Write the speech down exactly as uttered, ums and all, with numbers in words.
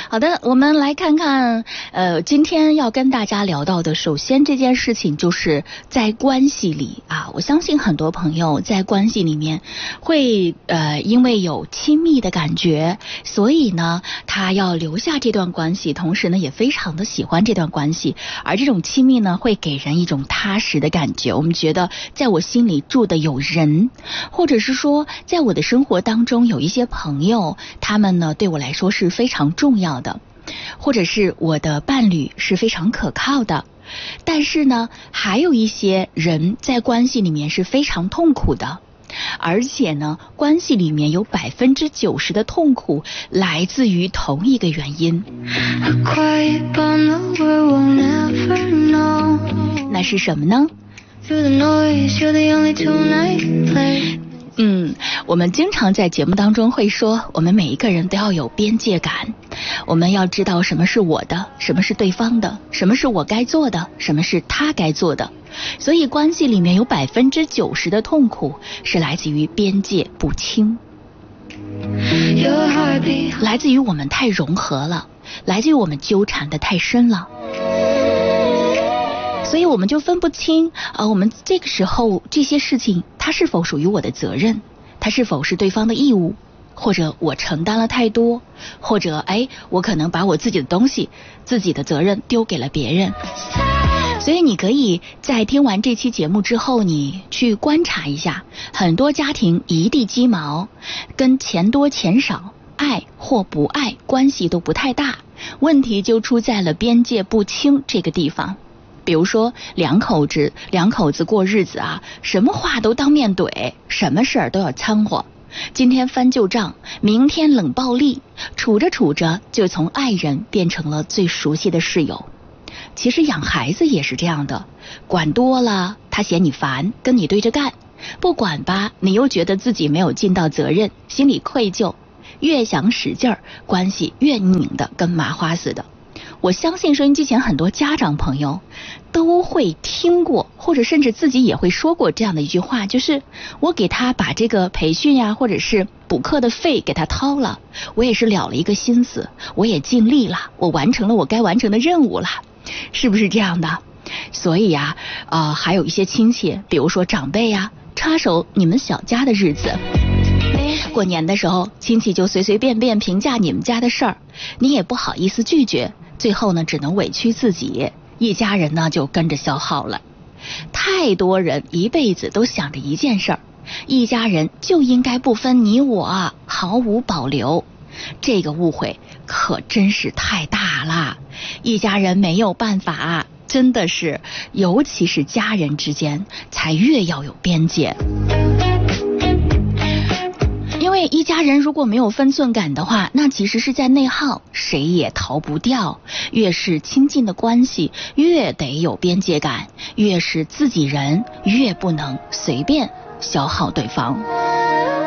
好的，我们来看看，呃，今天要跟大家聊到的，首先这件事情就是在关系里啊，我相信很多朋友在关系里面会呃，因为有亲密的感觉，所以呢，他要留下这段关系，同时呢，也非常的喜欢这段关系，而这种亲密呢，会给人一种踏实的感觉。我们觉得，在我心里住的有人，或者是说，在我的生活当中有一些朋友，他们呢，对我来说是非常重要的，或者是我的伴侣是非常可靠的。但是呢，还有一些人在关系里面是非常痛苦的，而且呢，关系里面有百分之九十的痛苦来自于同一个原因。那是什么呢？嗯，我们经常在节目当中会说，我们每一个人都要有边界感，我们要知道什么是我的，什么是对方的，什么是我该做的，什么是他该做的。所以关系里面有百分之九十的痛苦是来自于边界不清，来自于我们太融合了，来自于我们纠缠的太深了。所以我们就分不清啊、呃，我们这个时候这些事情，它是否属于我的责任，它是否是对方的义务，或者我承担了太多，或者哎，我可能把我自己的东西、自己的责任丢给了别人。所以你可以在听完这期节目之后，你去观察一下，很多家庭一地鸡毛，跟钱多钱少、爱或不爱关系都不太大，问题就出在了边界不清这个地方。比如说两口子两口子过日子啊，什么话都当面怼，什么事儿都要掺和，今天翻旧账，明天冷暴力，处着处着就从爱人变成了最熟悉的室友。其实养孩子也是这样的，管多了他嫌你烦，跟你对着干，不管吧你又觉得自己没有尽到责任，心里愧疚，越想使劲儿，关系越拧得跟麻花似的。我相信收音机前很多家长朋友都会听过，或者甚至自己也会说过这样的一句话，就是我给他把这个培训呀，或者是补课的费给他掏了，我也是了了一个心思，我也尽力了，我完成了我该完成的任务了，是不是这样的？所以呀、啊，呃，还有一些亲戚，比如说长辈呀，插手你们小家的日子。过年的时候，亲戚就随随便便评价你们家的事儿，你也不好意思拒绝，最后呢，只能委屈自己，一家人呢就跟着消耗了。太多人一辈子都想着一件事儿，一家人就应该不分你我，毫无保留。这个误会可真是太大啦！一家人没有办法，真的是，尤其是家人之间，才越要有边界。因为一家人如果没有分寸感的话，那其实是在内耗，谁也逃不掉。越是亲近的关系，越得有边界感，越是自己人，越不能随便消耗对方。